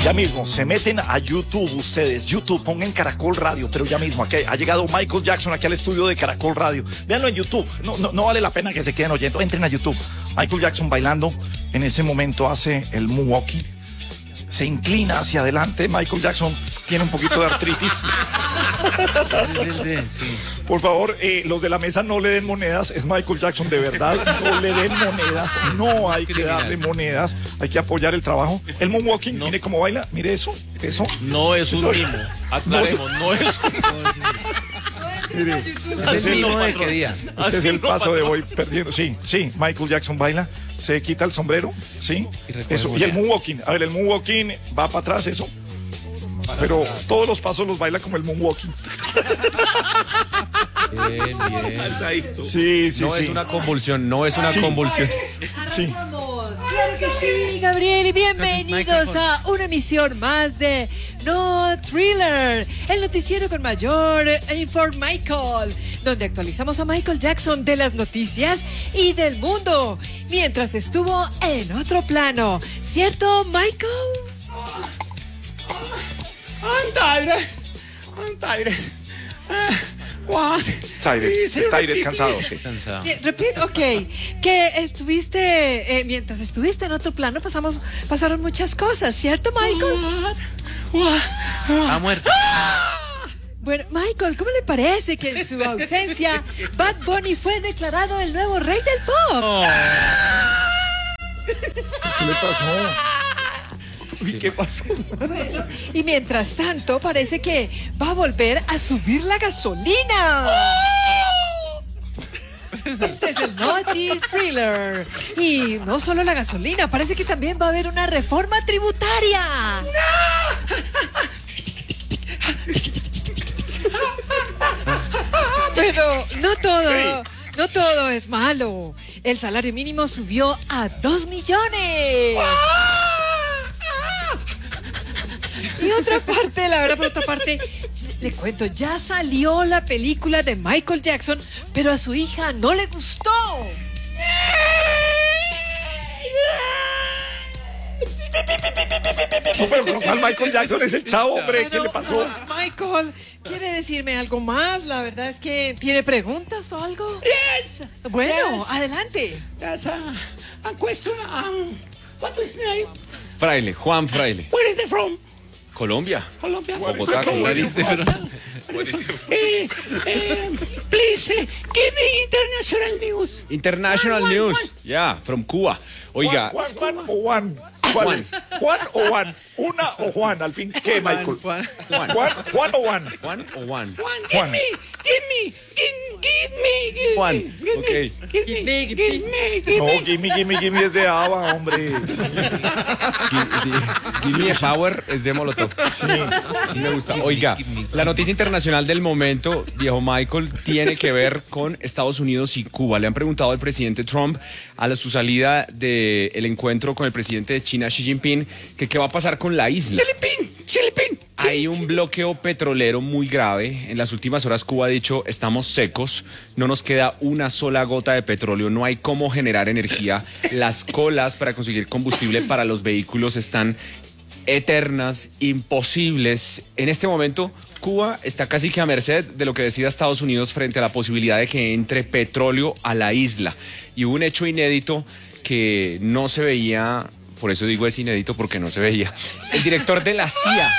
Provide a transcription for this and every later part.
Ya mismo, se meten a YouTube ustedes. YouTube, pongan Caracol Radio, pero ya mismo, aquí ha llegado Michael Jackson aquí al estudio de Caracol Radio. Véanlo en YouTube, no vale la pena que se queden oyendo. Entren a YouTube. Michael Jackson bailando, en ese momento hace el moonwalking. Se inclina hacia adelante. Michael Jackson tiene un poquito de artritis. Por favor, los de la mesa no le den monedas. Es Michael Jackson, de verdad. No le den monedas. No hay que darle monedas. Hay que apoyar el trabajo. El moonwalking, mire cómo baila. Mire eso. No es un mimo. Aclaremos, no es un mimo. Mire, es el mimo de qué día. Este es el paso de voy perdiendo. Sí, Michael Jackson baila. Se quita el sombrero, ¿sí? Eso. Y el moonwalking. A ver, el moonwalking va para atrás, eso. Pero todos los pasos los baila como el moonwalking. Bien. Sí. No es una convulsión, convulsión. Sí. Claro que sí, Gabriel, y bienvenidos a una emisión más de No Thriller, el noticiero con mayor Michael, donde actualizamos a Michael Jackson de las noticias y del mundo, mientras estuvo en otro plano. ¿Cierto, Michael? I'm tired. What? Tired, cansado, sí. Repeat, ok. Que estuviste, mientras estuviste en otro plano, pasaron muchas cosas, ¿cierto, Michael? Ha muerto. Bueno, Michael, ¿cómo le parece que en su ausencia Bad Bunny fue declarado el nuevo rey del pop? ¿Qué le pasó? ¿Qué pasó? Bueno, y mientras tanto, parece que va a volver a subir la gasolina. Este es el Naughty Thriller. Y no solo la gasolina, parece que también va a haber una reforma tributaria. Pero no todo es malo. El salario mínimo subió a 2 millones. Y por otra parte, le cuento, ya salió la película de Michael Jackson, pero a su hija no le gustó. No, pero ¿cuál Michael Jackson es el chavo, hombre? ¿Qué le pasó? Michael, ¿quiere decirme algo más? La verdad es que tiene preguntas o algo. Yes. Bueno, Yes. adelante. That's a question. What is his name? Fraile, Juan Fraile. Where is he from? Colombia. Colombia. Bogotá, Okay. Colombia. Please give me international news. International Juan, news. Juan. Yeah, from Cuba. Oiga. ¿Juan o Juan? ¿Cuál es? ¿Juan o Juan? ¿Una o Juan? Al fin, ¿qué, Michael? Juan. ¿Juan o Juan? Juan o Juan. Juan, give me. Juan, Give ok. me. No, gimme es de Ava, hombre. Give me a power es de Molotov. Sí, me gusta. Oiga, la noticia internacional del momento, viejo Michael, tiene que ver con Estados Unidos y Cuba. Le han preguntado al presidente Trump a su salida del encuentro con el presidente de China, Xi Jinping, que qué va a pasar con la isla. Philippine. Hay un bloqueo petrolero muy grave. En las últimas horas Cuba ha dicho, estamos secos, no nos queda una sola gota de petróleo, no hay cómo generar energía. Las colas para conseguir combustible para los vehículos están eternas, imposibles. En este momento, Cuba está casi que a merced de lo que decida Estados Unidos frente a la posibilidad de que entre petróleo a la isla. Y hubo un hecho inédito que no se veía, por eso digo es inédito porque no se veía. El director de la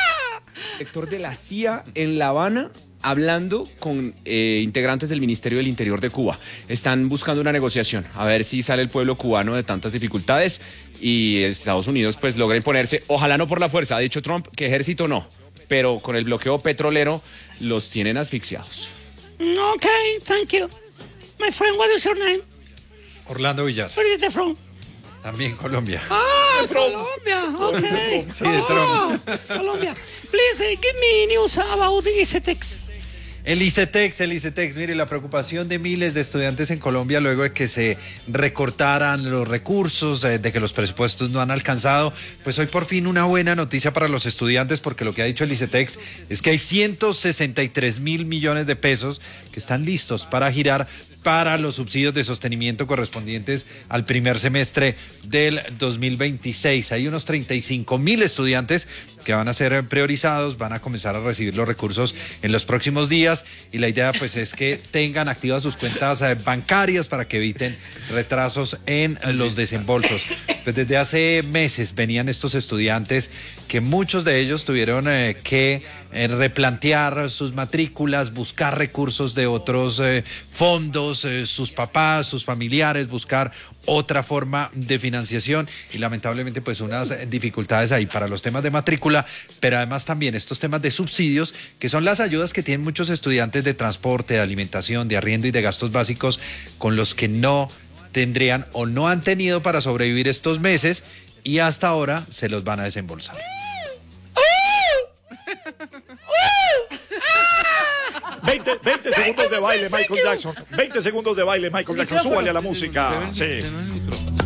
CIA en La Habana hablando con integrantes del Ministerio del Interior de Cuba. Están buscando una negociación, a ver si sale el pueblo cubano de tantas dificultades y Estados Unidos pues logra imponerse, ojalá no por la fuerza, ha dicho Trump que ejército no, pero con el bloqueo petrolero los tienen asfixiados. Okay, thank you. My friend, what is your name? Orlando Villar, Where is he from? también Colombia. Colombia. Okay. Sí, de Trump. Colombia. Please give me news about ICETEX. El ICETEX, mire, la preocupación de miles de estudiantes en Colombia luego de que se recortaran los recursos, de que los presupuestos no han alcanzado, pues hoy por fin una buena noticia para los estudiantes, porque lo que ha dicho el ICETEX es que hay 163.000 millones de pesos que están listos para girar para los subsidios de sostenimiento correspondientes al primer semestre del 2026. Hay unos 35.000 estudiantes que van a ser priorizados, van a comenzar a recibir los recursos en los próximos días y la idea pues es que tengan activas sus cuentas bancarias para que eviten retrasos en los desembolsos. Pues desde hace meses venían estos estudiantes que muchos de ellos tuvieron que replantear sus matrículas, buscar recursos de otros fondos, sus papás, sus familiares, buscar otra forma de financiación y lamentablemente pues unas dificultades ahí para los temas de matrícula, pero además también estos temas de subsidios, que son las ayudas que tienen muchos estudiantes de transporte, de alimentación, de arriendo y de gastos básicos, con los que no tendrían o no han tenido para sobrevivir estos meses y hasta ahora se los van a desembolsar. 20 segundos de baile, Michael Jackson. 20 segundos de baile, Michael Jackson. Súbale a la música. Sí.